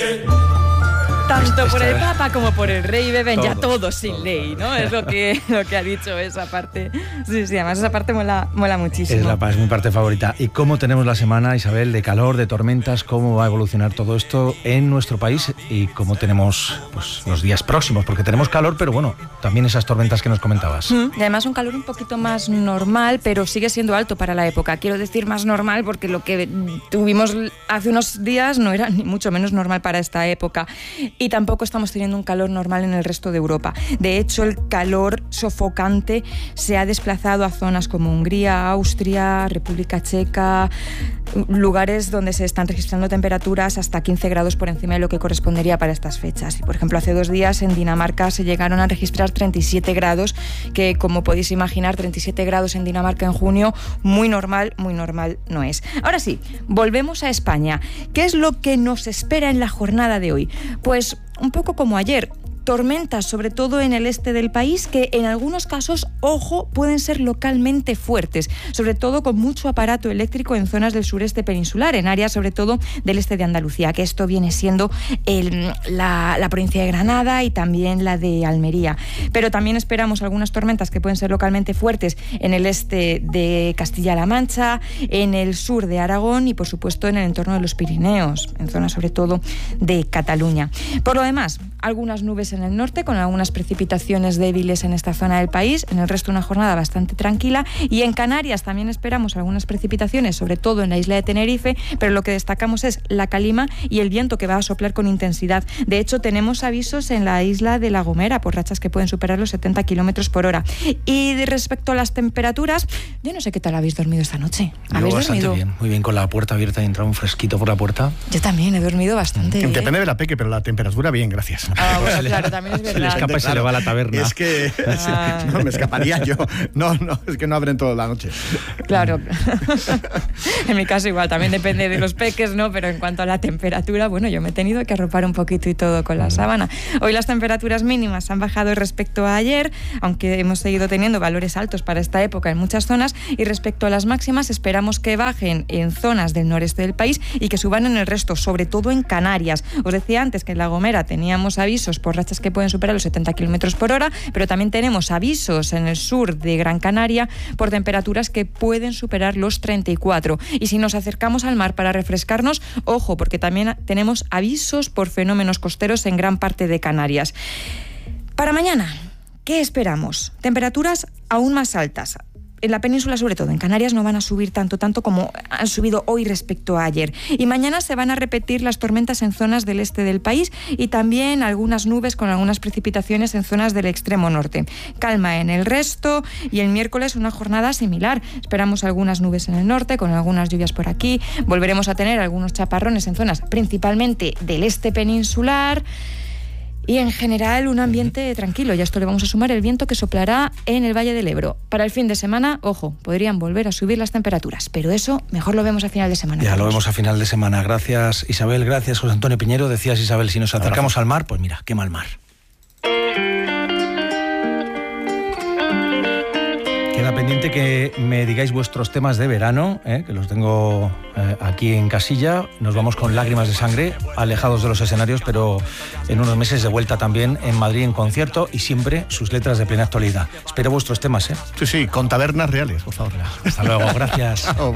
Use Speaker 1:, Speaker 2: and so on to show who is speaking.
Speaker 1: Tanto por el Papa como por el Rey beben ya todos sin ley, ¿no? Es lo que ha dicho esa parte. Sí, además esa parte mola muchísimo.
Speaker 2: Es mi parte favorita. ¿Y cómo tenemos la semana, Isabel, de calor, de tormentas? ¿Cómo va a evolucionar todo esto en nuestro país? ¿Y cómo tenemos los días próximos? Porque tenemos calor, pero bueno, también esas tormentas que nos comentabas.
Speaker 1: Y además un calor un poquito más normal, pero sigue siendo alto para la época. Quiero decir más normal porque lo que tuvimos hace unos días no era ni mucho menos normal para esta época. Y tampoco estamos teniendo un calor normal en el resto de Europa. De hecho, el calor sofocante se ha desplazado a zonas como Hungría, Austria, República Checa, lugares donde se están registrando temperaturas hasta 15 grados por encima de lo que correspondería para estas fechas. Y, por ejemplo, hace 2 días en Dinamarca se llegaron a registrar 37 grados, que como podéis imaginar, 37 grados en Dinamarca en junio, muy normal no es. Ahora sí, volvemos a España. ¿Qué es lo que nos espera en la jornada de hoy? Pues un poco como ayer, tormentas, sobre todo en el este del país, que en algunos casos, ojo, pueden ser localmente fuertes, sobre todo con mucho aparato eléctrico en zonas del sureste peninsular, en áreas sobre todo del este de Andalucía, que esto viene siendo la provincia de Granada y también la de Almería. Pero también esperamos algunas tormentas que pueden ser localmente fuertes en el este de Castilla-La Mancha, en el sur de Aragón y, por supuesto, en el entorno de los Pirineos, en zonas sobre todo de Cataluña. Por lo demás, algunas nubes en el norte, con algunas precipitaciones débiles en esta zona del país. En el resto, una jornada bastante tranquila. Y en Canarias también esperamos algunas precipitaciones, sobre todo en la isla de Tenerife, pero lo que destacamos es la calima y el viento que va a soplar con intensidad. De hecho, tenemos avisos en la isla de La Gomera por rachas que pueden superar los 70 kilómetros por hora. Y respecto a las temperaturas, yo no sé qué tal habéis dormido esta noche. ¿Habéis dormido?
Speaker 2: Bien, muy bien, con la puerta abierta y entraba un fresquito por la puerta.
Speaker 1: Yo también he dormido bastante bien.
Speaker 3: Depende de la peque, pero la temperatura bien, gracias.
Speaker 1: Bueno, claro, también es verdad.
Speaker 2: Se le escapa y se le va a la taberna.
Speaker 3: Es que no me escaparía yo. No, es que no abren toda la noche.
Speaker 1: Claro. En mi caso igual, también depende de los peques, ¿no? Pero en cuanto a la temperatura, bueno, yo me he tenido que arropar un poquito y todo con la sábana. Hoy las temperaturas mínimas han bajado respecto a ayer, aunque hemos seguido teniendo valores altos para esta época en muchas zonas, y respecto a las máximas esperamos que bajen en zonas del noreste del país y que suban en el resto, sobre todo en Canarias. Os decía antes que en La Gomera teníamos avisos por rachas que pueden superar los 70 kilómetros por hora, pero también tenemos avisos en el sur de Gran Canaria por temperaturas que pueden superar los 34. Y si nos acercamos al mar para refrescarnos, ojo, porque también tenemos avisos por fenómenos costeros en gran parte de Canarias. Para mañana, ¿qué esperamos? Temperaturas aún más altas. En la península, sobre todo, en Canarias no van a subir tanto como han subido hoy respecto a ayer. Y mañana se van a repetir las tormentas en zonas del este del país y también algunas nubes con algunas precipitaciones en zonas del extremo norte. Calma en el resto y el miércoles una jornada similar. Esperamos algunas nubes en el norte con algunas lluvias por aquí. Volveremos a tener algunos chaparrones en zonas principalmente del este peninsular. Y en general un ambiente tranquilo. Y a esto le vamos a sumar el viento que soplará en el Valle del Ebro. Para el fin de semana, ojo, podrían volver a subir las temperaturas, pero eso mejor lo vemos a final de semana.
Speaker 2: Ya lo vemos a final de semana. Gracias, Isabel, gracias, José Antonio Piñero. Decías, Isabel, si nos acercamos al mar, pues mira, qué mal mar. Queda pendiente que me digáis vuestros temas de verano, que los tengo aquí en casilla. Nos vamos con Lágrimas de Sangre, alejados de los escenarios, pero en unos meses de vuelta también en Madrid en concierto y siempre sus letras de plena actualidad. Espero vuestros temas.
Speaker 3: Sí, con tabernas reales, por favor.
Speaker 2: Hasta luego, gracias.